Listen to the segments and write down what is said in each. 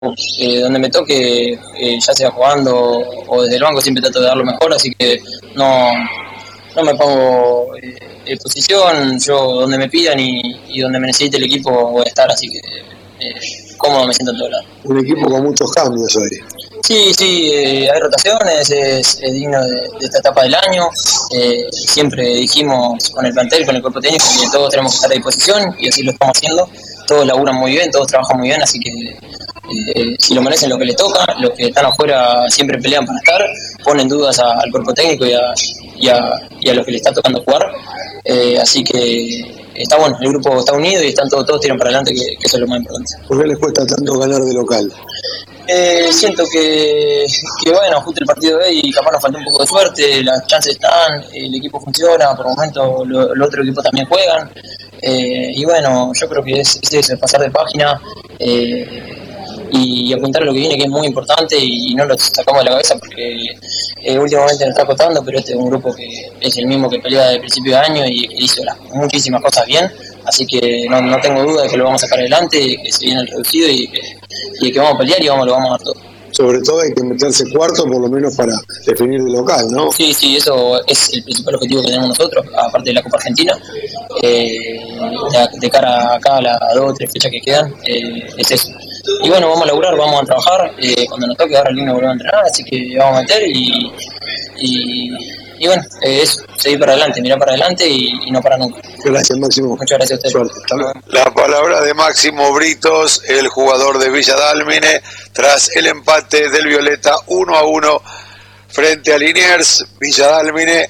donde me toque, ya sea jugando o desde el banco, siempre trato de dar lo mejor, así que no me pongo en posición. Yo donde me pidan y donde me necesite el equipo voy a estar, así que cómodo me siento en todo lado. Un equipo con muchos cambios hoy. Sí, hay rotaciones, es digno de esta etapa del año. Siempre dijimos con el plantel, con el cuerpo técnico, que todos tenemos que estar a disposición y así lo estamos haciendo. Todos laburan muy bien, todos trabajan muy bien, así que si lo merecen lo que les toca, los que están afuera siempre pelean para estar, ponen dudas al cuerpo técnico y a los que le está tocando jugar. Así que está bueno, el grupo está unido y están todos tiran para adelante, que eso es lo más importante. ¿Por qué les cuesta tanto ganar de local? Siento que bueno, justo el partido de hoy capaz nos faltó un poco de suerte, las chances están, el equipo funciona, por momentos los otros equipos también juegan, y bueno, yo creo que es eso, es pasar de página y apuntar a lo que viene, que es muy importante, y no lo sacamos de la cabeza porque últimamente nos está costando, pero este es un grupo que es el mismo que pelea desde el principio de año y que hizo muchísimas cosas bien, así que no tengo duda de que lo vamos a sacar adelante, que se viene el reducido y que vamos a pelear y lo vamos a dar todo. Sobre todo hay que meterse cuarto por lo menos para definir de local, ¿no? Sí, eso es el principal objetivo que tenemos nosotros, aparte de la Copa Argentina, de cara acá a las 2 o 3 fechas que quedan, es eso. Y bueno, vamos a laburar, vamos a trabajar, cuando nos toque ahora el lindo volver a entrenar, así que vamos a meter y bueno, eso, seguir para adelante, mirar para adelante y no para nunca. Gracias, Máximo. Muchas gracias a ustedes. Suerte. La palabra de Máximo Britos, el jugador de Villa Dálmine, tras el empate del Violeta 1-1 frente a Liniers. Villa Dálmine,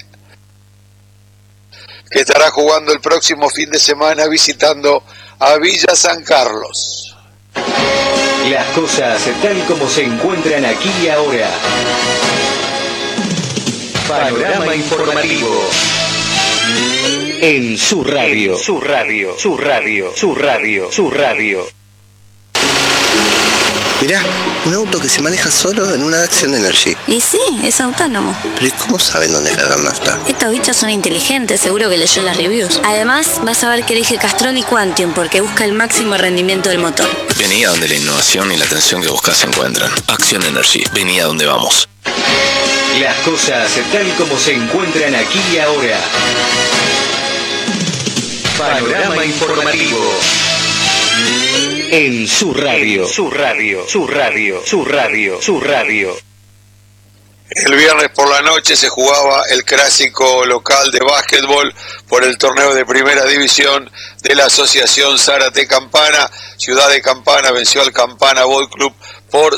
que estará jugando el próximo fin de semana visitando a Villa San Carlos. Las cosas tal como se encuentran aquí y ahora. Panorama informativo. En su radio. Mirá, un auto que se maneja solo en una Action Energy. Y sí, es autónomo. Pero ¿y cómo saben dónde cargar nafta? Estos bichos son inteligentes, seguro que leyó las reviews. Además, vas a ver que elige Castrol y Quantium porque busca el máximo rendimiento del motor. Vení a donde la innovación y la atención que buscas se encuentran. Action Energy, vení a donde vamos. Las cosas tal como se encuentran aquí y ahora. Panorama informativo. En su radio. El viernes por la noche se jugaba el clásico local de básquetbol por el torneo de primera división de la Asociación Zárate Campana. Ciudad de Campana venció al Campana Ball Club por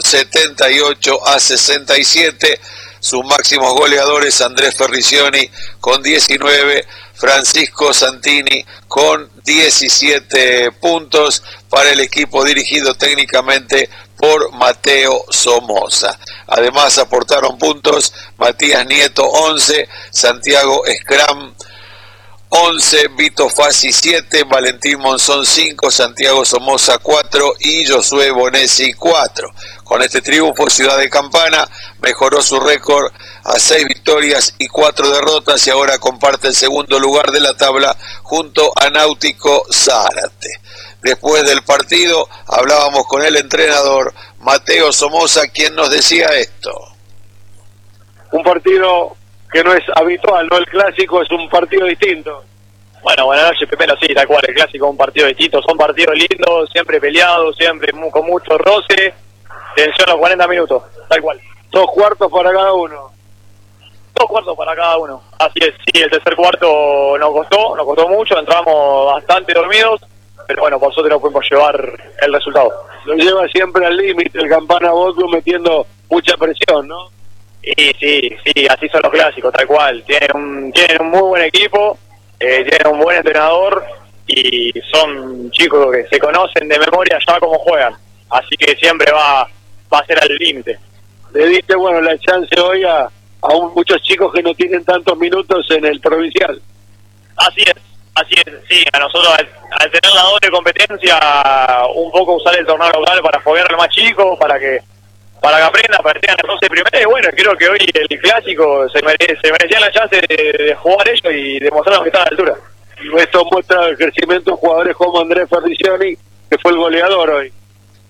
78-67. Sus máximos goleadores: Andrés Ferricioni con 19, Francisco Santini con 17 puntos para el equipo dirigido técnicamente por Mateo Somoza. Además aportaron puntos Matías Nieto 11, Santiago Scram 11, Vito Fassi 7, Valentín Monzón 5, Santiago Somoza 4 y Josué Bonesi 4. Con este triunfo, Ciudad de Campana mejoró su récord a 6 victorias y 4 derrotas y ahora comparte el segundo lugar de la tabla junto a Náutico Zárate. Después del partido hablábamos con el entrenador Mateo Somoza, quien nos decía esto. Un partido que no es habitual, ¿no? El clásico es un partido distinto. Bueno, buenas noches, primero sí, tal cual, el clásico es un partido distinto, son partidos lindos, siempre peleados, siempre con mucho roce, tensión los 40 minutos, tal cual. 2 cuartos para cada uno. 2 cuartos para cada uno, así es, sí, el tercer cuarto nos costó mucho, entramos bastante dormidos, pero bueno, por suerte no pudimos llevar el resultado. Lo lleva siempre al límite el Campana Ball Club metiendo mucha presión, ¿no? Sí, así son los clásicos, tal cual. Tienen un muy buen equipo, tienen un buen entrenador y son chicos que se conocen de memoria ya cómo juegan. Así que siempre va a ser al límite. Le diste, bueno, la chance hoy a muchos chicos que no tienen tantos minutos en el provincial. Así es, sí. A nosotros al tener la doble competencia, un poco usar el torneo local para foguear al más chico, para que aprenda, para que tengan el roce primero, y bueno, creo que hoy el clásico se merecían la chance de jugar ellos y demostrar que están a la altura. Y esto muestra el crecimiento de jugadores como Andrés Ferricioni, que fue el goleador hoy.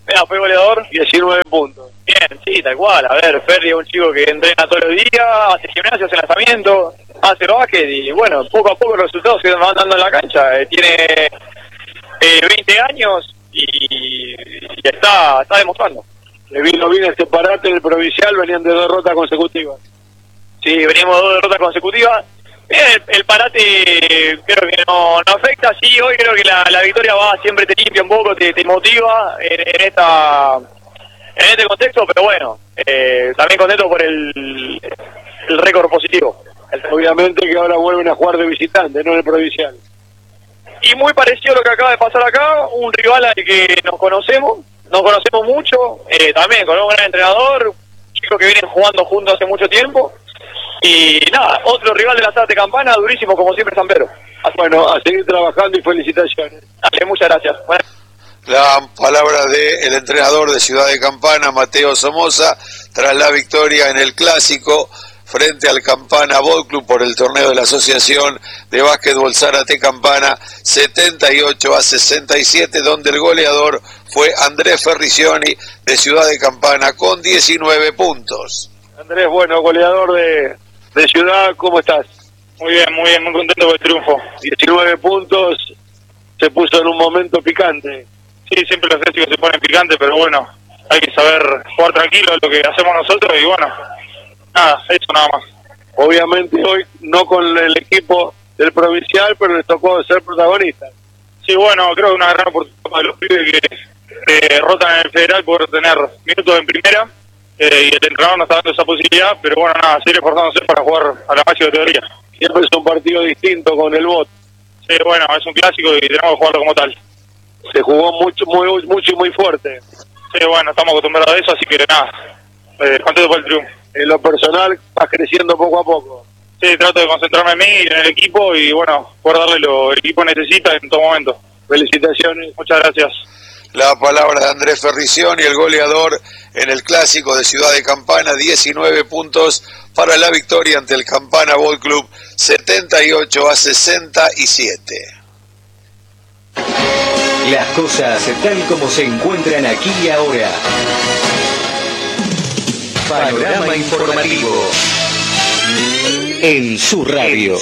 Mira, fue goleador. 19 puntos. Bien, sí, tal cual. A ver, Ferri es un chico que entrena todos los días, hace gimnasio, hace lanzamiento, hace básquet y bueno, poco a poco los resultados se van dando en la cancha. Tiene 20 años y está demostrando. Le vino bien este parate en el provincial, venían de 2 derrotas consecutivas. Sí, venimos de 2 derrotas consecutivas. El parate creo que no afecta. Sí, hoy creo que la victoria siempre te limpia un poco, te motiva en este contexto, pero bueno, también contento por el récord positivo. Obviamente que ahora vuelven a jugar de visitante, no en el provincial. Y muy parecido a lo que acaba de pasar acá, un rival al que nos conocemos mucho, también con un gran entrenador, chicos que vienen jugando juntos hace mucho tiempo. Y nada, otro rival de la Sarte Campana, durísimo como siempre San Pedro. Bueno, a seguir trabajando y felicitaciones. Dale, muchas gracias. Bueno. La palabra del entrenador de Ciudad de Campana, Mateo Somoza, tras la victoria en el Clásico frente al Campana Ball Club por el torneo de la Asociación de Básquetbol Zárate Campana, 78-67, donde el goleador fue Andrés Ferricioni de Ciudad de Campana con 19 puntos. Andrés, bueno, goleador de Ciudad, ¿cómo estás? Muy bien, muy contento con el triunfo. 19 puntos, se puso en un momento picante. Sí, siempre los clásicos se ponen picantes, pero bueno, hay que saber jugar tranquilo, lo que hacemos nosotros y bueno, nada, eso nada más. Obviamente hoy no con el equipo del provincial, pero les tocó ser protagonistas. Sí, bueno, creo que una gran oportunidad para los pibes que rotan en el federal poder tener minutos en primera y el entrenador nos está dando esa posibilidad, pero bueno, nada, seguir esforzándose para jugar a la máxima teoría. Siempre es un partido distinto con el BOT. Sí, bueno, es un clásico y tenemos que jugarlo como tal. Se jugó mucho y muy fuerte. Sí, bueno, estamos acostumbrados a eso, así que nada, contento por el triunfo. En lo personal vas creciendo poco a poco. Sí, trato de concentrarme en mí y en el equipo y bueno, poder darle lo que el equipo necesita en todo momento. Felicitaciones. Muchas gracias. La palabra de Andrés Ferricioni, el goleador en el Clásico de Ciudad de Campana, 19 puntos para la victoria ante el Campana Ball Club, 78-67. Las cosas tal como se encuentran aquí y ahora. Panorama informativo. En su radio.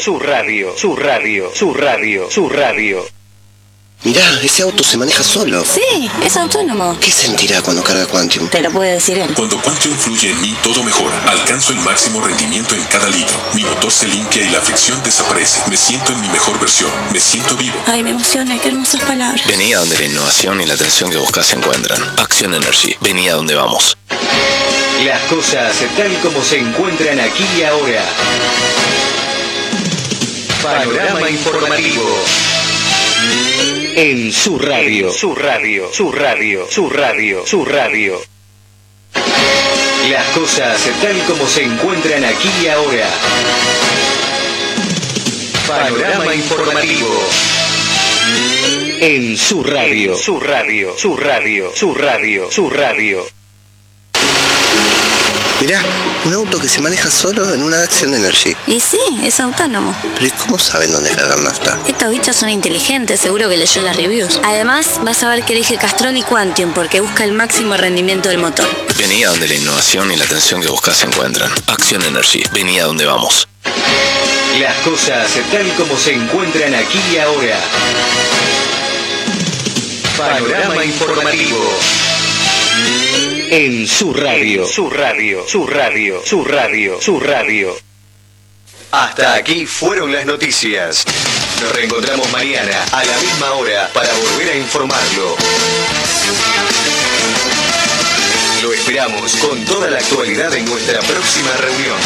Su radio. Mirá, ese auto se maneja solo. Sí, es autónomo. ¿Qué sentirá cuando carga Quantium? Te lo puede decir él. Cuando Quantium fluye en mí, todo mejora. Alcanzo el máximo rendimiento en cada litro. Mi motor se limpia y la fricción desaparece. Me siento en mi mejor versión. Me siento vivo. Ay, me emociona, qué hermosas palabras. Vení a donde la innovación y la atención que buscas se encuentran. Action Energy. Vení a donde vamos. Las cosas tal como se encuentran aquí y ahora. Panorama informativo. En su radio. Las cosas tal como se encuentran aquí y ahora. Panorama informativo. En su radio. Mirá, un auto que se maneja solo en una Action Energy. Y sí, es autónomo. Pero ¿y cómo saben dónde cargar nafta? Estos bichos son inteligentes, seguro que leyó las reviews. Además, vas a ver que elige Castrol y Quantium porque busca el máximo rendimiento del motor. Vení a donde la innovación y la atención que buscas se encuentran. Action Energy. Vení a donde vamos. Las cosas tal como se encuentran aquí y ahora. Panorama informativo. En su radio. Hasta aquí fueron las noticias. Nos reencontramos mañana a la misma hora para volver a informarlo. Lo esperamos con toda la actualidad en nuestra próxima reunión.